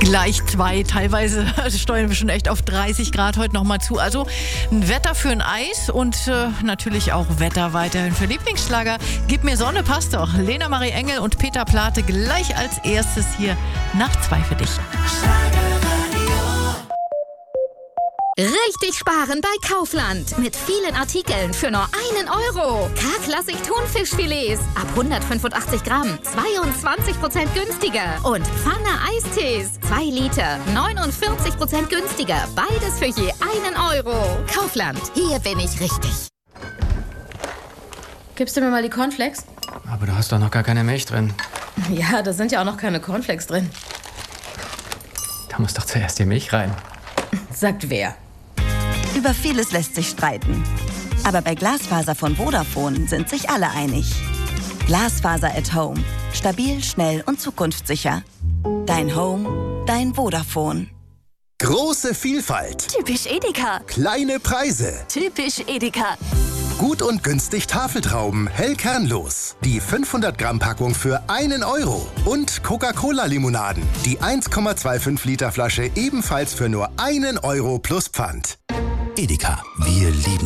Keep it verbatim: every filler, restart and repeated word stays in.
Gleich zwei, teilweise steuern wir schon echt auf dreißig Grad heute nochmal zu. Also ein Wetter für ein Eis und äh, natürlich auch Wetter weiterhin für Lieblingsschlager. Gib mir Sonne, passt doch. Lena Marie Engel und Peter Plate gleich als erstes hier nach zwei für dich. Richtig sparen bei Kaufland. Mit vielen Artikeln für nur einen Euro. K-Klassik Thunfischfilets ab hundertfünfundachtzig Gramm. zweiundzwanzig Prozent günstiger. Und Pfanne Eistees. zwei Liter. neunundvierzig Prozent günstiger. Beides für je einen Euro. Kaufland. Hier bin ich richtig. Gibst du mir mal die Cornflakes? Aber du hast doch noch gar keine Milch drin. Ja, da sind ja auch noch keine Cornflakes drin. Da muss doch zuerst die Milch rein. Sagt wer? Über vieles lässt sich streiten. Aber bei Glasfaser von Vodafone sind sich alle einig. Glasfaser at Home. Stabil, schnell und zukunftssicher. Dein Home, dein Vodafone. Große Vielfalt. Typisch Edeka. Kleine Preise. Typisch Edeka. Gut und günstig Tafeltrauben, hell kernlos. Die fünfhundert Gramm Packung für einen Euro. Und Coca-Cola-Limonaden. Die eins Komma fünfundzwanzig Liter Flasche ebenfalls für nur einen Euro plus Pfand. Edeka, wir lieben